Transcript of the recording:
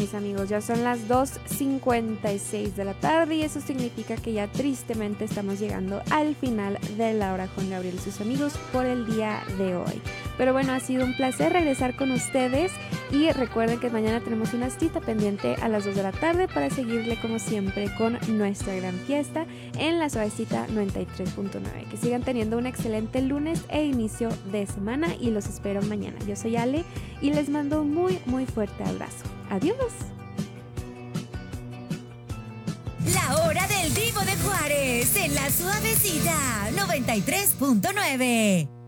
mis amigos, ya son las 2:56 de la tarde y eso significa que ya tristemente estamos llegando al final de La Hora con Gabriel y sus amigos por el día de hoy. Pero bueno, ha sido un placer regresar con ustedes y recuerden que mañana tenemos una cita pendiente a las 2 de la tarde para seguirle como siempre con nuestra gran fiesta en la Suavecita 93.9. Que sigan teniendo un excelente lunes e inicio de semana y los espero mañana. Yo soy Ale y les mando un muy fuerte abrazo. Adiós. La Hora del Divo de Juárez en la Suavecita 93.9.